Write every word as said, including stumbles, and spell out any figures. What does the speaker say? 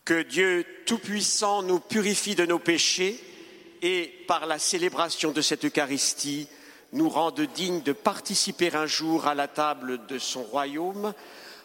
Que Dieu Tout-Puissant nous purifie de nos péchés et, par la célébration de cette Eucharistie, nous rende dignes de participer un jour à la table de son royaume,